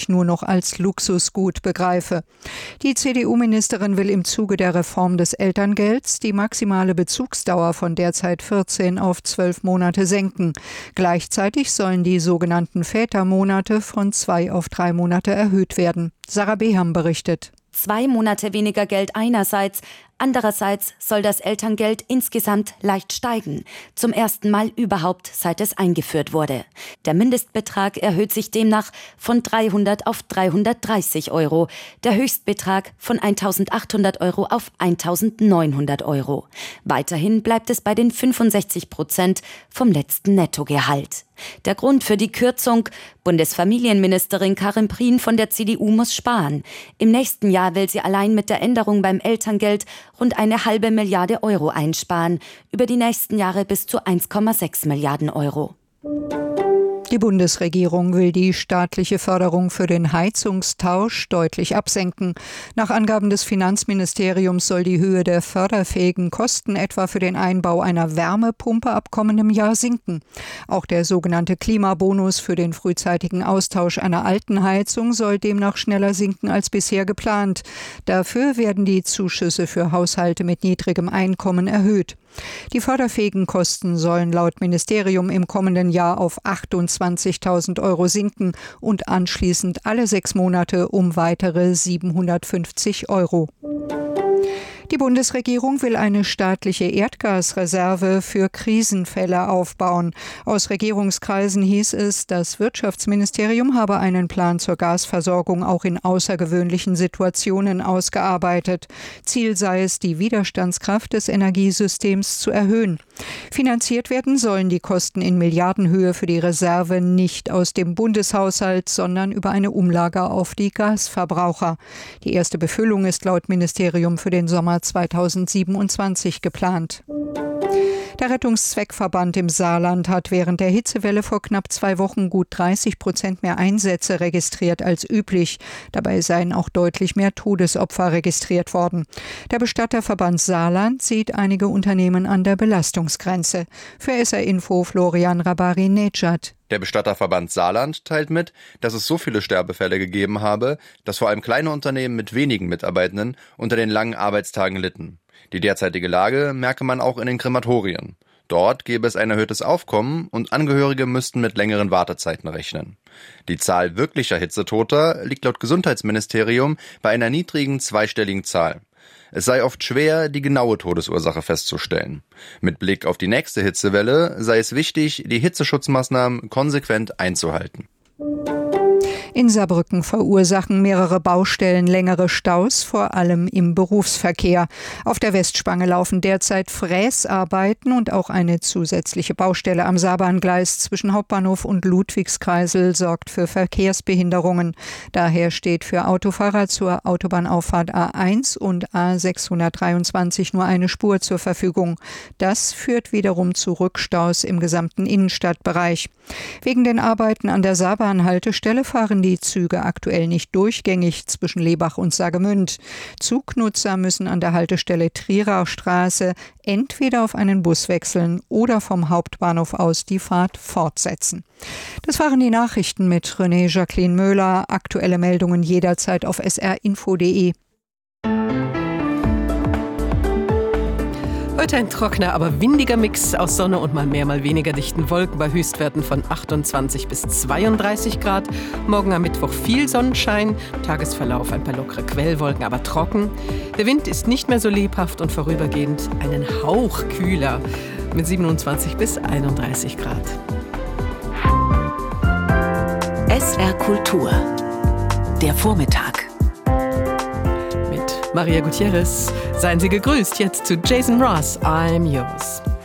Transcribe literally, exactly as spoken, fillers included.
künftig nur noch als Luxusgut begreife. Die C D U-Ministerin will im Zuge der Reform des Elterngelds die maximale Bezugsdauer von derzeit vierzehn auf zwölf Monate senken. Gleichzeitig sollen die sogenannten Vätermonate von zwei auf drei Monate erhöht werden. Sarah Beham berichtet. Zwei Monate weniger Geld einerseits, andererseits soll das Elterngeld insgesamt leicht steigen. Zum ersten Mal überhaupt, seit es eingeführt wurde. Der Mindestbetrag erhöht sich demnach von dreihundert auf dreihundertdreißig Euro. Der Höchstbetrag von eintausendachthundert Euro auf eintausendneunhundert Euro. Weiterhin bleibt es bei den fünfundsechzig Prozent vom letzten Nettogehalt. Der Grund für die Kürzung: Bundesfamilienministerin Karin Prien von der C D U muss sparen. Im nächsten Jahr will sie allein mit der Änderung beim Elterngeld rund eine halbe Milliarde Euro einsparen. Über die nächsten Jahre bis zu eins Komma sechs Milliarden Euro. Die Bundesregierung will die staatliche Förderung für den Heizungstausch deutlich absenken. Nach Angaben des Finanzministeriums soll die Höhe der förderfähigen Kosten etwa für den Einbau einer Wärmepumpe ab kommendem Jahr sinken. Auch der sogenannte Klimabonus für den frühzeitigen Austausch einer alten Heizung soll demnach schneller sinken als bisher geplant. Dafür werden die Zuschüsse für Haushalte mit niedrigem Einkommen erhöht. Die förderfähigen Kosten sollen laut Ministerium im kommenden Jahr auf achtundzwanzigtausend Euro sinken und anschließend alle sechs Monate um weitere siebenhundertfünfzig Euro. Die Bundesregierung will eine staatliche Erdgasreserve für Krisenfälle aufbauen. Aus Regierungskreisen hieß es, das Wirtschaftsministerium habe einen Plan zur Gasversorgung auch in außergewöhnlichen Situationen ausgearbeitet. Ziel sei es, die Widerstandskraft des Energiesystems zu erhöhen. Finanziert werden sollen die Kosten in Milliardenhöhe für die Reserve nicht aus dem Bundeshaushalt, sondern über eine Umlage auf die Gasverbraucher. Die erste Befüllung ist laut Ministerium für den Sommer zweitausendsiebenundzwanzig geplant. Der Rettungszweckverband im Saarland hat während der Hitzewelle vor knapp zwei Wochen gut dreißig Prozent mehr Einsätze registriert als üblich. Dabei seien auch deutlich mehr Todesopfer registriert worden. Der Bestatterverband Saarland sieht einige Unternehmen an der Belastungsgrenze. Für S R Info Florian Rabari-Nejad. Der Bestatterverband Saarland teilt mit, dass es so viele Sterbefälle gegeben habe, dass vor allem kleine Unternehmen mit wenigen Mitarbeitenden unter den langen Arbeitstagen litten. Die derzeitige Lage merke man auch in den Krematorien. Dort gäbe es ein erhöhtes Aufkommen und Angehörige müssten mit längeren Wartezeiten rechnen. Die Zahl wirklicher Hitzetoter liegt laut Gesundheitsministerium bei einer niedrigen zweistelligen Zahl. Es sei oft schwer, die genaue Todesursache festzustellen. Mit Blick auf die nächste Hitzewelle sei es wichtig, die Hitzeschutzmaßnahmen konsequent einzuhalten. In Saarbrücken verursachen mehrere Baustellen längere Staus, vor allem im Berufsverkehr. Auf der Westspange laufen derzeit Fräsarbeiten und auch eine zusätzliche Baustelle am Saarbahngleis zwischen Hauptbahnhof und Ludwigskreisel sorgt für Verkehrsbehinderungen. Daher steht für Autofahrer zur Autobahnauffahrt A eins und A sechshundertdreiundzwanzig nur eine Spur zur Verfügung. Das führt wiederum zu Rückstaus im gesamten Innenstadtbereich. Wegen den Arbeiten an der Saarbahn-Haltestelle fahren die Züge aktuell nicht durchgängig zwischen Lebach und Saargemünd. Zugnutzer müssen an der Haltestelle Trierer Straße entweder auf einen Bus wechseln oder vom Hauptbahnhof aus die Fahrt fortsetzen. Das waren die Nachrichten mit René Jacqueline Möhler. Aktuelle Meldungen jederzeit auf s r info punkt d e. Heute ein trockener, aber windiger Mix aus Sonne und mal mehr, mal weniger dichten Wolken bei Höchstwerten von achtundzwanzig bis zweiunddreißig Grad. Morgen am Mittwoch viel Sonnenschein, Tagesverlauf ein paar lockere Quellwolken, aber trocken. Der Wind ist nicht mehr so lebhaft und vorübergehend einen Hauch kühler mit siebenundzwanzig bis einunddreißig Grad. S R Kultur, der Vormittag. Maria Gutierrez. Seien Sie gegrüßt, jetzt zu Jason Ross, I'm Yours.